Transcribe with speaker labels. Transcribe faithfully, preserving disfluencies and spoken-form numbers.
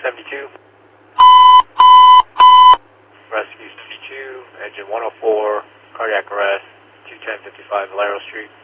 Speaker 1: seventy-two. Rescue seventy-two, engine one oh four, cardiac arrest, two ten fifty-five Valero Street.